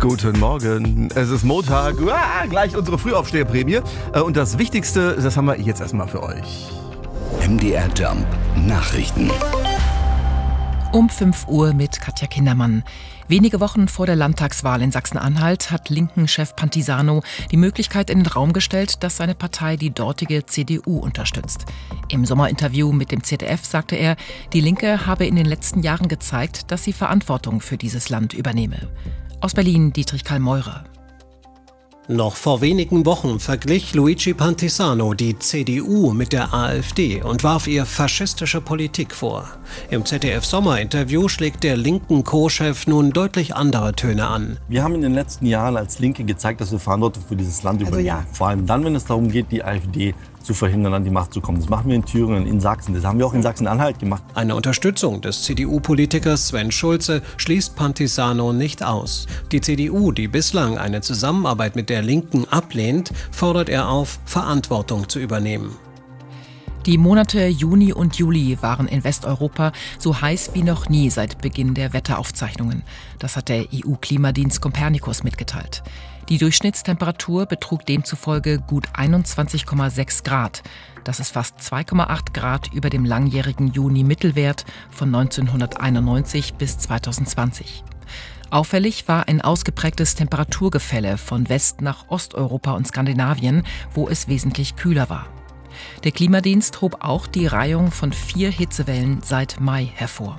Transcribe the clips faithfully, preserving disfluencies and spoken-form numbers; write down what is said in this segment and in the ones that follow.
Guten Morgen. Es ist Montag. Uah, gleich unsere Frühaufsteherprämie. Und das Wichtigste, das haben wir jetzt erstmal für euch. M D R Jump Nachrichten. Um fünf Uhr mit Katja Kindermann. Wenige Wochen vor der Landtagswahl in Sachsen-Anhalt hat Linken-Chef Pantisano die Möglichkeit in den Raum gestellt, dass seine Partei die dortige C D U unterstützt. Im Sommerinterview mit dem Z D F sagte er, die Linke habe in den letzten Jahren gezeigt, dass sie Verantwortung für dieses Land übernehme. Aus Berlin Dietrich Karl Meurer. Noch vor wenigen Wochen verglich Luigi Pantisano die C D U mit der AfD und warf ihr faschistische Politik vor. Im Z D F-Sommerinterview schlägt der linken Co-Chef nun deutlich andere Töne an. Wir haben in den letzten Jahren als Linke gezeigt, dass wir Verantwortung für dieses Land übernehmen. Also ja. Vor allem dann, wenn es darum geht, die AfD zu verhindern, an die Macht zu kommen. Das machen wir in Thüringen, in Sachsen. Das haben wir auch in Sachsen-Anhalt gemacht. Eine Unterstützung des C D U-Politikers Sven Schulze schließt Pantisano nicht aus. Die C D U, die bislang eine Zusammenarbeit mit der Linken ablehnt, fordert er auf, Verantwortung zu übernehmen. Die Monate Juni und Juli waren in Westeuropa so heiß wie noch nie seit Beginn der Wetteraufzeichnungen. Das hat der E U-Klimadienst Copernicus mitgeteilt. Die Durchschnittstemperatur betrug demzufolge gut einundzwanzig Komma sechs Grad. Das ist fast zwei Komma acht Grad über dem langjährigen Juni-Mittelwert von neunzehnhunderteinundneunzig bis zweitausendzwanzig. Auffällig war ein ausgeprägtes Temperaturgefälle von West- nach Osteuropa und Skandinavien, wo es wesentlich kühler war. Der Klimadienst hob auch die Reihung von vier Hitzewellen seit Mai hervor.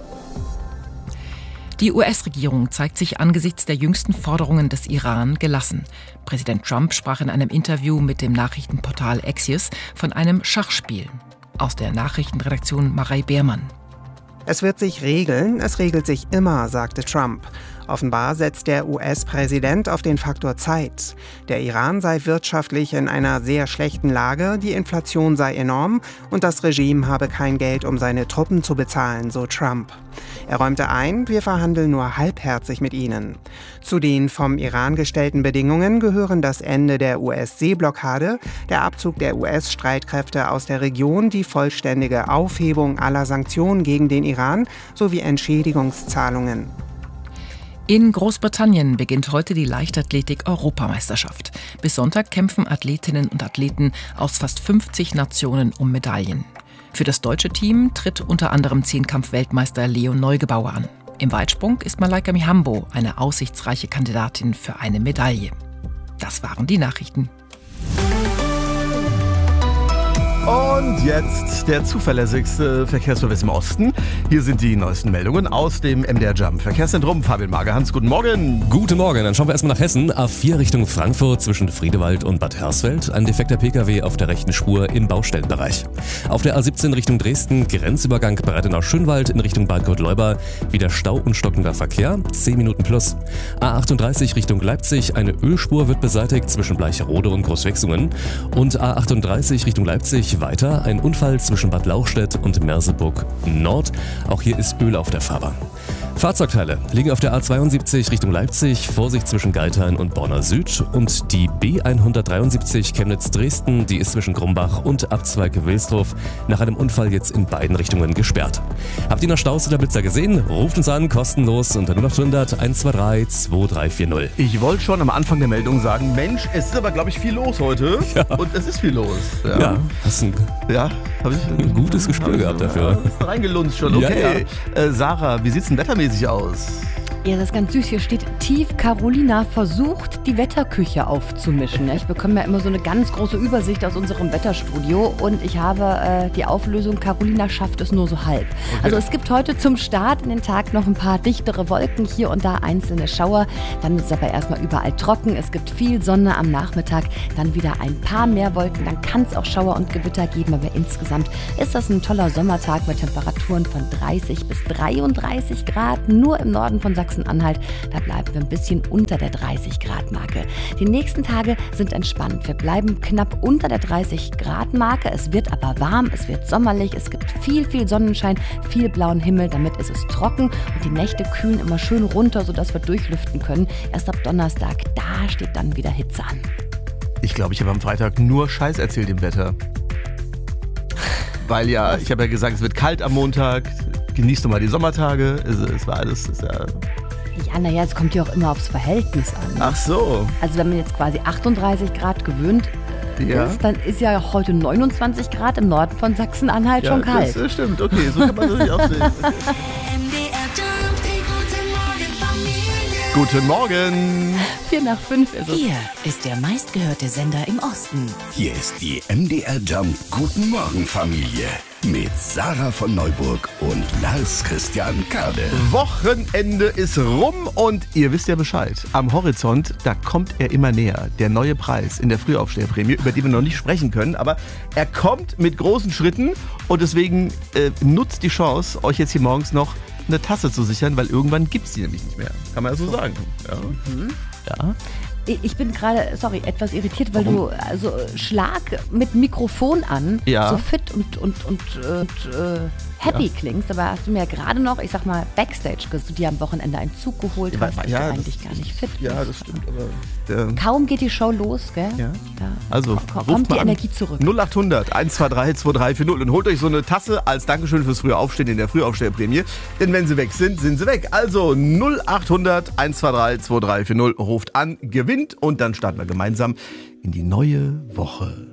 Die U S-Regierung zeigt sich angesichts der jüngsten Forderungen des Iran gelassen. Präsident Trump sprach in einem Interview mit dem Nachrichtenportal Axios von einem Schachspiel. Aus der Nachrichtenredaktion Marei Beermann. Es wird sich regeln, es regelt sich immer, sagte Trump. Offenbar setzt der U S-Präsident auf den Faktor Zeit. Der Iran sei wirtschaftlich in einer sehr schlechten Lage, die Inflation sei enorm und das Regime habe kein Geld, um seine Truppen zu bezahlen, so Trump. Er räumte ein, wir verhandeln nur halbherzig mit ihnen. Zu den vom Iran gestellten Bedingungen gehören das Ende der U S-Seeblockade, der Abzug der U S-Streitkräfte aus der Region, die vollständige Aufhebung aller Sanktionen gegen den Iran sowie Entschädigungszahlungen. In Großbritannien beginnt heute die Leichtathletik-Europameisterschaft. Bis Sonntag kämpfen Athletinnen und Athleten aus fast fünfzig Nationen um Medaillen. Für das deutsche Team tritt unter anderem Zehnkampf-Weltmeister Leon Neugebauer an. Im Weitsprung ist Malaika Mihambo eine aussichtsreiche Kandidatin für eine Medaille. Das waren die Nachrichten. Und jetzt der zuverlässigste Verkehrsservice im Osten. Hier sind die neuesten Meldungen aus dem M D R Jump Verkehrszentrum. Fabian Magerhans, guten Morgen. Guten Morgen, dann schauen wir erstmal nach Hessen. A vier Richtung Frankfurt zwischen Friedewald und Bad Hersfeld. Ein defekter Pkw auf der rechten Spur im Baustellenbereich. Auf der A siebzehn Richtung Dresden, Grenzübergang Breitenau-Schönwald in Richtung Bad Gott-Leuba. Wieder Stau und stockender Verkehr, zehn Minuten plus. A achtunddreißig Richtung Leipzig, eine Ölspur wird beseitigt zwischen Bleicherode und Großwechsungen. Und A achtunddreißig Richtung Leipzig weiter, ein Unfall zwischen Bad Lauchstädt und Merseburg Nord. Auch hier ist Öl auf der Fahrbahn. Fahrzeugteile liegen auf der A zweiundsiebzig Richtung Leipzig, Vorsicht zwischen Geithain und Borna Süd. Und die B hundertdreiundsiebzig Chemnitz-Dresden, die ist zwischen Grumbach und Abzweig Wilsdorf nach einem Unfall jetzt in beiden Richtungen gesperrt. Habt ihr noch Staus oder Blitzer gesehen? Ruft uns an, kostenlos unter null acht hundert eins zwei drei zwei drei vier null. Ich wollte schon am Anfang der Meldung sagen, Mensch, es ist aber, glaube ich, viel los heute. Ja. Und es ist viel los. Ja, Ja, hast ein, ja habe ich ein gutes Gespür gehabt dafür. Ja, reingelunzt schon, okay. Ja, Äh, Sarah, wie sieht's denn wettermäßig aus? Ja, das ist ganz süß. Hier steht, Tief Carolina versucht, die Wetterküche aufzumischen. Ja, ich bekomme ja immer so eine ganz große Übersicht aus unserem Wetterstudio und ich habe äh, die Auflösung, Carolina schafft es nur so halb. Okay. Also es gibt heute zum Start in den Tag noch ein paar dichtere Wolken, hier und da einzelne Schauer. Dann ist es aber erstmal überall trocken. Es gibt viel Sonne am Nachmittag, dann wieder ein paar mehr Wolken. Dann kann es auch Schauer und Gewitter geben, aber insgesamt ist das ein toller Sommertag mit Temperaturen von dreißig bis dreiunddreißig Grad. Nur im Norden von Sachsen-Anhalt, da bleiben wir ein bisschen unter der dreißig Grad Marke. Die nächsten Tage sind entspannt. Wir bleiben knapp unter der dreißig Grad Marke. Es wird aber warm, es wird sommerlich, es gibt viel, viel Sonnenschein, viel blauen Himmel. Damit ist es trocken und die Nächte kühlen immer schön runter, sodass wir durchlüften können. Erst ab Donnerstag, da steht dann wieder Hitze an. Ich glaube, ich habe am Freitag nur Scheiß erzählt im Wetter. Weil ja, ich habe ja gesagt, es wird kalt am Montag. Genießt doch mal die Sommertage. Es, es war alles... Es, ja Ja, naja, es kommt ja auch immer aufs Verhältnis an. Ach so. Also wenn man jetzt quasi achtunddreißig Grad gewöhnt Ja. ist, dann ist ja heute neunundzwanzig Grad im Norden von Sachsen-Anhalt Ja, schon kalt. das stimmt, okay, so kann man das auch sehen. Guten Morgen. Vier nach fünf ist es. Hier ist der meistgehörte Sender im Osten. Hier ist die M D R Jump Guten Morgen Familie mit Sarah von Neuburg und Lars Christian Kade. Wochenende ist rum und ihr wisst ja Bescheid. Am Horizont, da kommt er immer näher. Der neue Preis in der Frühaufsteherprämie, über die wir noch nicht sprechen können. Aber er kommt mit großen Schritten und deswegen äh, nutzt die Chance, euch jetzt hier morgens noch eine Tasse zu sichern, weil irgendwann gibt es die nämlich nicht mehr. Kann man ja so sagen. Ja. Mhm. Ja. Ich bin gerade, sorry, etwas irritiert, weil Warum? du, also Schlag mit Mikrofon an, Ja. so fit und, und, und, äh, und äh, happy Ja. klingst. Aber hast du mir ja gerade noch, ich sag mal, Backstage gesagt, du dir am Wochenende einen Zug geholt Ja, hast, dass ja, du eigentlich das- gar nicht fit bist. Ja, das stimmt. Aber der, Kaum geht die Show los, gell? Ja. Da also, ko- ruft kommt die mal an. Energie zurück. null acht hundert eins zwei drei zwei drei vier null und holt euch so eine Tasse als Dankeschön fürs frühe Aufstehen in der Frühaufsteherprämie. Denn wenn sie weg sind, sind sie weg. Also null acht hundert eins zwei drei zwei drei vier null ruft an, gewinnt und dann starten wir gemeinsam in die neue Woche.